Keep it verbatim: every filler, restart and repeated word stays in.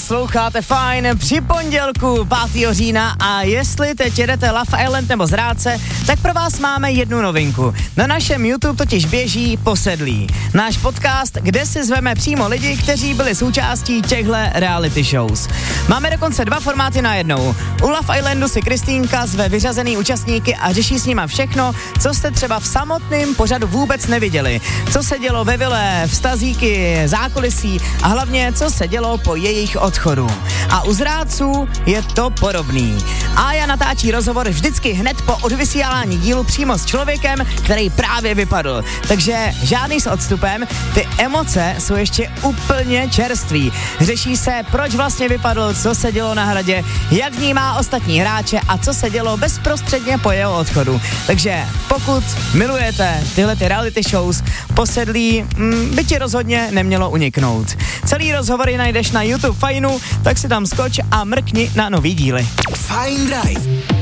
Posloucháte Fajn při pondělku pátého října a jestli teď jedete Love Island nebo Zrádce, tak pro vás máme jednu novinku. Na našem YouTube totiž běží Posedlí. Náš podcast, kde si zveme přímo lidi, kteří byli součástí těchto reality shows. Máme dokonce dva formáty najednou. U Love Islandu si Kristýnka zve vyřazený účastníky a řeší s nima všechno, co jste třeba v samotném pořadu vůbec neviděli. Co se dělo ve vile, vztazíky, zákulisí a hlavně, co se dělo po jejich odchodu. A u Zrádců je to podobný. Ája natáčí rozhovor vždycky hned po odvysílání dílu přímo s člověkem, který právě vypadl. Takže žádný s odstupem, ty emoce jsou ještě úplně čerství. Řeší se, proč vlastně vypadl, co se dělo na hradě, jak vnímá ostatní hráče a co se dělo bezprostředně po jeho odchodu. Takže pokud milujete tyhle ty reality shows, Posedlí mm, by ti rozhodně nemělo uniknout. Celý rozhovory najdeš na YouTube Fajnu, tak si tam skoč a mrkni na nový díly. Fajn Drive.